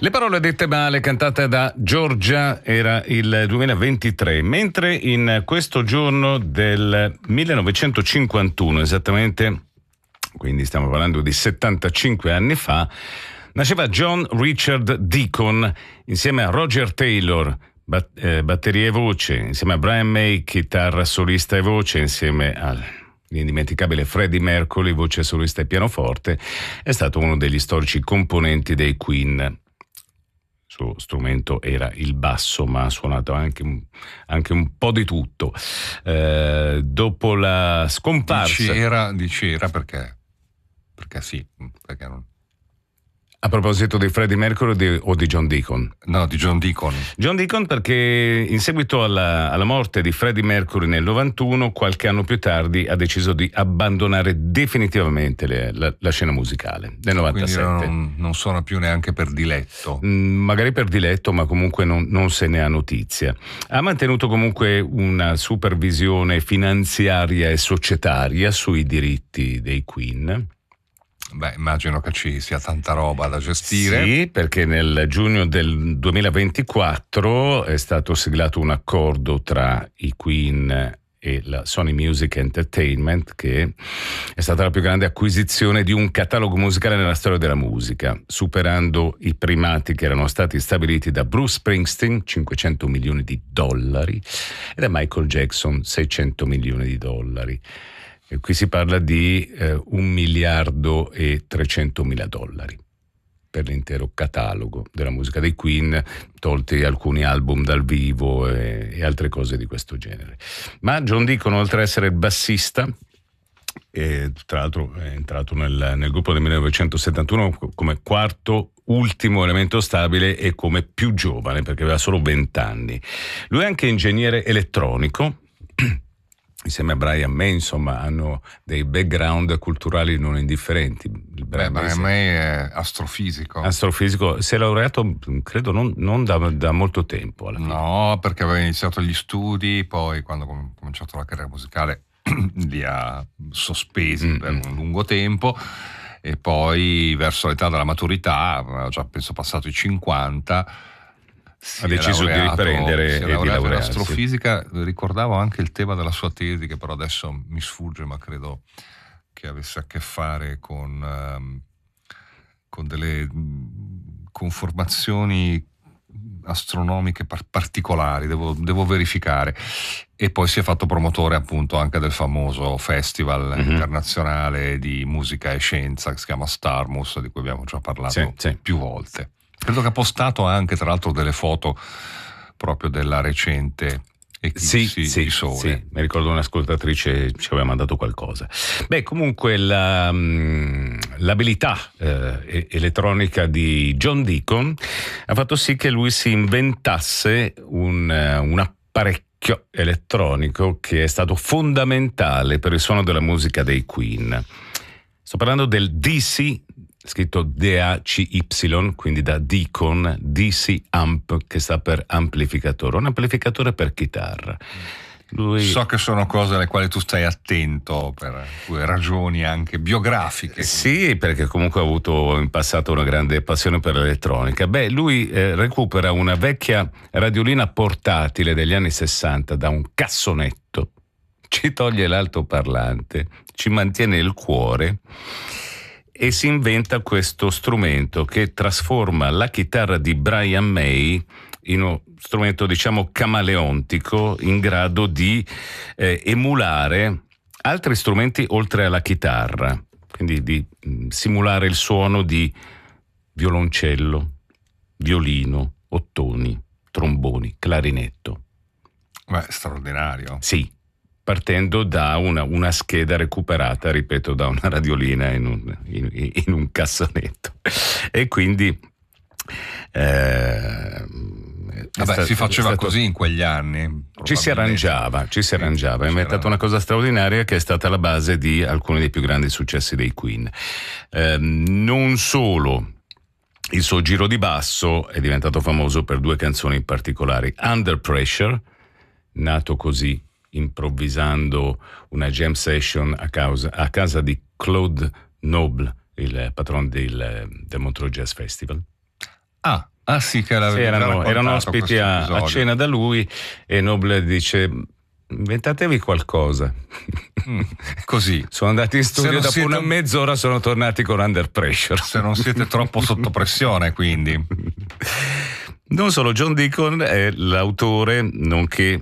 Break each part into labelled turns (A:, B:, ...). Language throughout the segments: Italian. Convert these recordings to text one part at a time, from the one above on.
A: Le parole dette male, cantate da Giorgia, era il 2023, mentre in questo giorno del 1951, esattamente, quindi stiamo parlando di 75 anni fa, nasceva John Richard Deacon insieme a Roger Taylor, batteria e voce, insieme a Brian May, chitarra solista e voce, insieme all'indimenticabile Freddie Mercury, voce solista e pianoforte. È stato uno degli storici componenti dei Queen. Il suo strumento era il basso, ma ha suonato anche un po' di tutto. Dopo la scomparsa...
B: Dici era perché sì, perché non...
A: A proposito di Freddie Mercury o di John Deacon?
B: No, di John Deacon.
A: John Deacon perché in seguito alla morte di Freddie Mercury nel 91, qualche anno più tardi ha deciso di abbandonare definitivamente la scena musicale, nel 97.
B: Quindi non suona più neanche per diletto.
A: Magari per diletto, ma comunque non se ne ha notizia. Ha mantenuto comunque una supervisione finanziaria e societaria sui diritti dei Queen.
B: Beh, immagino che ci sia tanta roba da gestire.
A: Sì, perché nel giugno del 2024 è stato siglato un accordo tra i Queen e la Sony Music Entertainment, che è stata la più grande acquisizione di un catalogo musicale nella storia della musica, superando i primati che erano stati stabiliti da Bruce Springsteen, $500 milioni, e da Michael Jackson, $600 milioni. E qui si parla di $1,3 miliardi per l'intero catalogo della musica dei Queen, tolti alcuni album dal vivo e altre cose di questo genere. Ma John Deacon, oltre ad essere il bassista, tra l'altro è entrato nel gruppo del 1971 come quarto ultimo elemento stabile e come più giovane, perché aveva solo 20 anni. Lui è anche ingegnere elettronico. Insieme a Brian May, insomma, hanno dei background culturali non indifferenti.
B: Brian May è astrofisico.
A: Astrofisico, si è laureato, credo, non da molto tempo. Alla fine.
B: No, perché aveva iniziato gli studi, poi quando ha cominciato la carriera musicale li ha sospesi per un lungo tempo, e poi verso l'età della maturità, aveva già penso passato i 50,
A: ha deciso di riprendere e di laurearsi.
B: In astrofisica. Ricordavo anche il tema della sua tesi, che però adesso mi sfugge, ma credo che avesse a che fare con delle conformazioni astronomiche particolari, devo verificare. E poi si è fatto promotore appunto anche del famoso festival internazionale di musica e scienza che si chiama Starmus, di cui abbiamo già parlato più volte. Credo che ha postato anche, tra l'altro, delle foto proprio della recente eclissi di sole.
A: Sì, mi ricordo un'ascoltatrice ci aveva mandato qualcosa. Beh, comunque l'abilità elettronica di John Deacon ha fatto sì che lui si inventasse un apparecchio elettronico che è stato fondamentale per il suono della musica dei Queen. Sto parlando del DC, scritto DACY, quindi da Deacon, DC Amp, che sta per amplificatore, un amplificatore per chitarra.
B: So che sono cose alle quali tu stai attento per tue ragioni anche biografiche.
A: Sì, perché comunque ho avuto in passato una grande passione per l'elettronica. Beh, lui recupera una vecchia radiolina portatile degli anni 60 da un cassonetto, ci toglie l'altoparlante, ci mantiene il cuore e si inventa questo strumento che trasforma la chitarra di Brian May in uno strumento, diciamo, camaleontico, in grado di emulare altri strumenti oltre alla chitarra, quindi di simulare il suono di violoncello, violino, ottoni, tromboni, clarinetto.
B: Beh, straordinario.
A: Sì. Partendo da una scheda recuperata, ripeto, da una radiolina in un cassonetto. E quindi
B: si faceva così in quegli anni.
A: Ci si arrangiava. Ha inventato una cosa straordinaria che è stata la base di alcuni dei più grandi successi dei Queen. Non solo il suo giro di basso è diventato famoso per due canzoni particolari. Under Pressure, nato così, improvvisando una jam session a casa di Claude Noble, il patron del Montreux Jazz Festival.
B: Ah sì, che
A: erano ospiti a cena da lui, e Noble dice: inventatevi qualcosa.
B: Così.
A: Sono andati in studio, dopo una mezz'ora sono tornati con Under Pressure.
B: Se non siete troppo sotto pressione, quindi.
A: Non solo, John Deacon è l'autore, nonché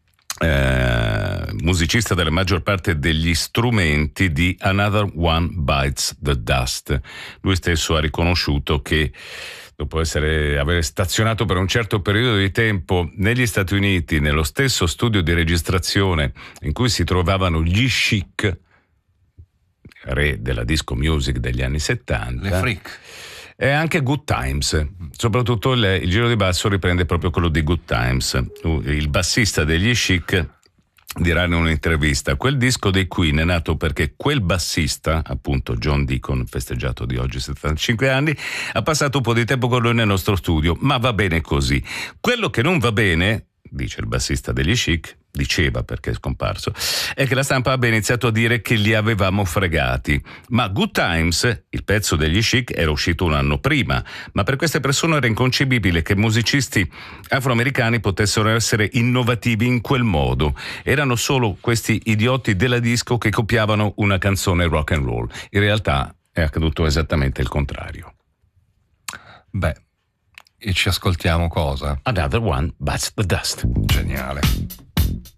A: musicista della maggior parte degli strumenti di Another One Bites the Dust. Lui stesso ha riconosciuto che dopo aver stazionato per un certo periodo di tempo negli Stati Uniti, nello stesso studio di registrazione in cui si trovavano gli Chic, re della disco music degli anni 70,
B: le Freak,
A: e anche Good Times, soprattutto il giro di basso riprende proprio quello di Good Times. Il bassista degli Chic dirà in un'intervista: quel disco dei Queen è nato perché quel bassista, appunto John Deacon, festeggiato di oggi 75 anni, ha passato un po' di tempo con noi nel nostro studio, ma va bene così. Quello che non va bene, dice il bassista degli Chic, diceva perché è scomparso, è che la stampa abbia iniziato a dire che li avevamo fregati. Ma Good Times, il pezzo degli Chic, era uscito un anno prima, ma per queste persone era inconcepibile che musicisti afroamericani potessero essere innovativi in quel modo. Erano solo questi idioti della disco che copiavano una canzone rock and roll. In realtà è accaduto esattamente il contrario.
B: Beh, e ci ascoltiamo cosa?
A: Another One Bites the Dust.
B: Geniale.